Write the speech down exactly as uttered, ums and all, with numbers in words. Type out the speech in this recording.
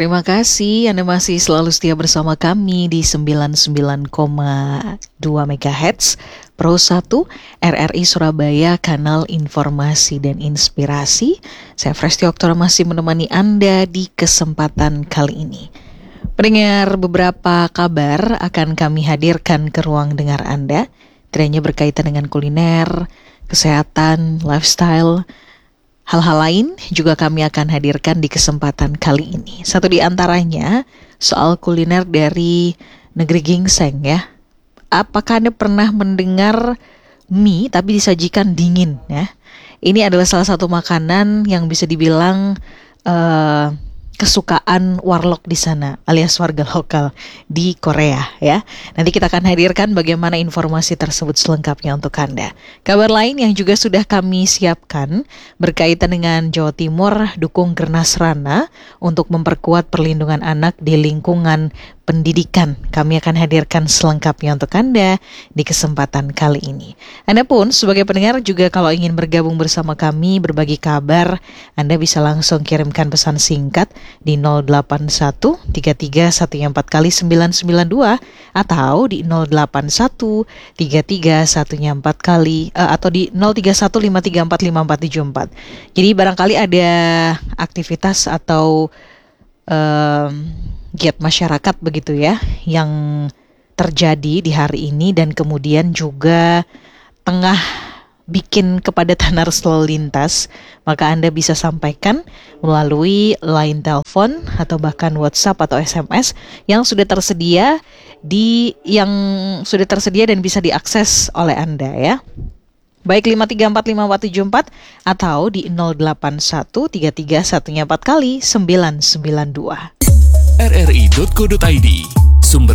Terima kasih Anda masih selalu setia bersama kami di sembilan puluh sembilan koma dua megahertz Pro satu R R I Surabaya, kanal informasi dan inspirasi. Saya Fresti Oktora masih menemani Anda di kesempatan kali ini. Pendengar, beberapa kabar akan kami hadirkan ke ruang dengar Anda. Tidak hanya berkaitan dengan kuliner, kesehatan, lifestyle, hal-hal lain juga kami akan hadirkan di kesempatan kali ini. Satu di antaranya soal kuliner dari negeri gingseng ya. Apakah Anda pernah mendengar mie tapi disajikan dingin ya? Ini adalah salah satu makanan yang bisa dibilang uh, kesukaan warlock di sana, alias warga lokal di Korea ya. Nanti kita akan hadirkan bagaimana informasi tersebut selengkapnya untuk Anda. Kabar lain yang juga sudah kami siapkan berkaitan dengan Jawa Timur dukung Gernas Rana untuk memperkuat perlindungan anak di lingkungan pendidikan. Kami akan hadirkan selengkapnya untuk Anda di kesempatan kali ini. Anda pun sebagai pendengar juga kalau ingin bergabung bersama kami berbagi kabar, Anda bisa langsung kirimkan pesan singkat di nol delapan satu tiga tiga satu empat kali sembilan sembilan dua atau di nol delapan satu tiga tiga satu empat kali uh, atau di nol tiga satu lima tiga empat lima empat tujuh empat. Jadi barangkali ada aktivitas atau um, giat masyarakat begitu ya yang terjadi di hari ini dan kemudian juga tengah bikin kepadatan arus lalu lintas, maka Anda bisa sampaikan melalui line telepon atau bahkan WhatsApp atau S M S yang sudah tersedia di yang sudah tersedia dan bisa diakses oleh Anda ya. Baik lima tiga empat lima empat tujuh empat atau di nol delapan satu tiga tiga satu empat kali sembilan sembilan dua. r r i dot co dot i d